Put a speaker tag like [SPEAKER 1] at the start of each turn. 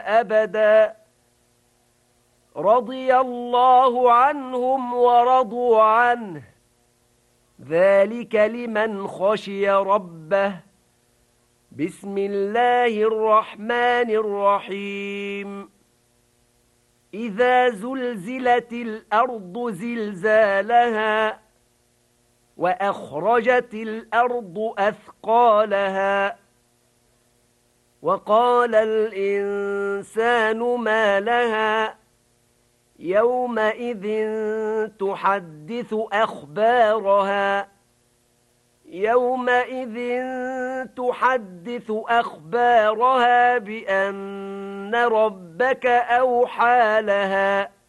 [SPEAKER 1] أبدا رضي الله عنهم ورضوا عنه ذلك لمن خشي ربه بسم الله الرحمن الرحيم إذا زلزلت الأرض زلزالها وأخرجت الأرض أثقالها وقال الإنسان ما لها يومئذ تحدث أخبارها بأن ربك أوحى لها